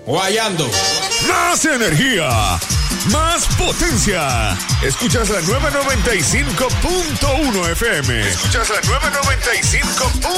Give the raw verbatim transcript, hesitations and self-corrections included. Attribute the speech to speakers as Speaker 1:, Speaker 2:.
Speaker 1: Guayando.
Speaker 2: Más energía, más potencia. Escuchas la nueva noventa y cinco punto uno F M. Escuchas la nueva noventa y cinco punto uno